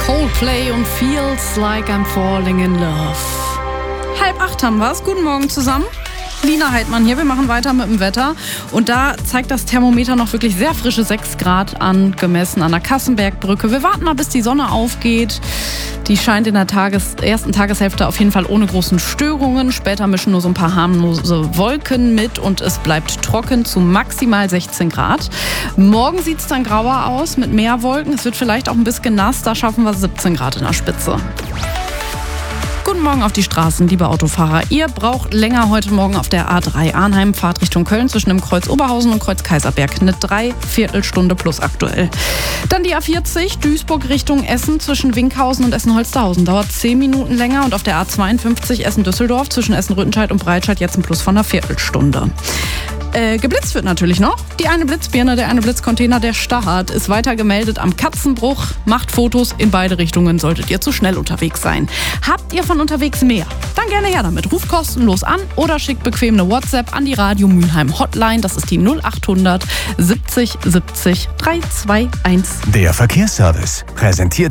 Coldplay und Feels Like I'm Falling in Love. 7:30 haben wir's. Guten Morgen zusammen. Lina Heidmann hier. Wir machen weiter mit dem Wetter. Und da zeigt das Thermometer noch wirklich sehr frische 6 Grad an, gemessen an der Kassenbergbrücke. Wir warten mal, bis die Sonne aufgeht. Die scheint in der ersten Tageshälfte auf jeden Fall ohne großen Störungen. Später mischen nur so ein paar harmlose Wolken mit und es bleibt trocken zu maximal 16 Grad. Morgen sieht es dann grauer aus mit mehr Wolken. Es wird vielleicht auch ein bisschen nass. Da schaffen wir 17 Grad in der Spitze. Guten Morgen auf die Straßen, liebe Autofahrer. Ihr braucht länger heute Morgen auf der A3 Arnheim, Fahrt Richtung Köln zwischen dem Kreuz Oberhausen und Kreuz Kaiserberg. Eine Dreiviertelstunde plus aktuell. Dann die A40 Duisburg Richtung Essen zwischen Winkhausen und Essen-Holsterhausen. Dauert 10 Minuten länger. Und auf der A52 Essen-Düsseldorf zwischen Essen-Rüttenscheid und Breitscheid jetzt ein Plus von einer Viertelstunde. Geblitzt wird natürlich noch. Die eine Blitzbirne, der eine Blitzcontainer, der Start ist weiter gemeldet am Katzenbruch. Macht Fotos in beide Richtungen, solltet ihr zu schnell unterwegs sein. Habt ihr von unterwegs mehr? Dann gerne her damit. Ruft kostenlos an oder schickt bequem eine WhatsApp an die Radio Mülheim Hotline. Das ist die 0800 70 70 321. Der Verkehrsservice präsentiert